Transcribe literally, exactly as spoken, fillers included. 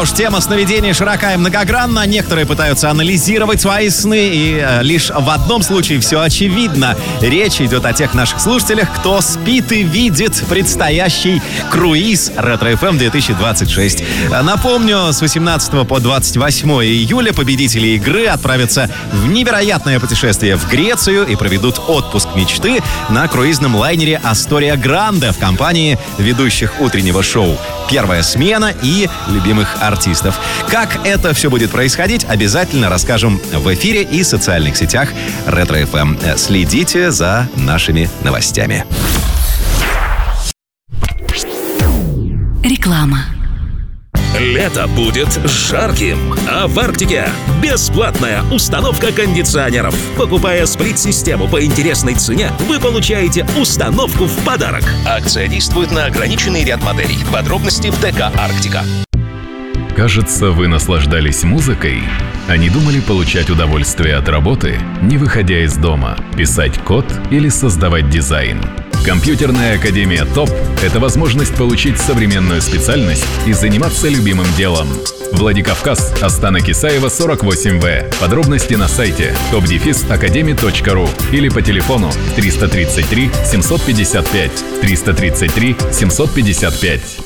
уж, тема сновидений широка и многогранна. Некоторые пытаются анализировать свои сны, и э, лишь в одном случае все очевидно. Речь идет о тех наших слушателях, кто спит и видит предстоящий круиз Ретро-эф эм две тысячи двадцать шесть. Напомню, с восемнадцатого по двадцать восьмое июля победители игры отправятся в невероятное путешествие в Грецию и проведут отпуск мечты на круизном лайнере «Астория Гранде» в компании ведущих утреннего шоу «Первая смена» и любимых артистов. Как это все будет происходить, обязательно расскажем в эфире и социальных сетях Ретро-эф эм. Следите за нашими новостями. Реклама. Лето будет жарким, а в Арктике бесплатная установка кондиционеров. Покупая сплит-систему по интересной цене, вы получаете установку в подарок. Акция действует на ограниченный ряд моделей. Подробности в ДК «Арктика». Кажется, вы наслаждались музыкой, а не думали получать удовольствие от работы, не выходя из дома, писать код или создавать дизайн. Компьютерная академия ТОП – это возможность получить современную специальность и заниматься любимым делом. Владикавказ, Астанок Исаева, сорок восемь вэ. Подробности на сайте топ дефис академи точка ру или по телефону триста тридцать три семьсот пятьдесят пять триста тридцать три семьсот пятьдесят пять.